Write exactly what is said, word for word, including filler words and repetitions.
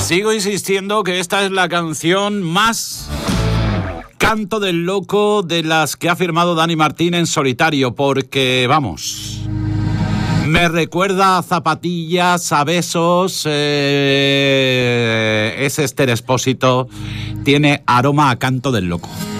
Sigo insistiendo que esta es la canción más canto del loco de las que ha firmado Dani Martín en solitario, porque, vamos, me recuerda a zapatillas, a besos, eh, es Esther Expósito, tiene aroma a canto del loco.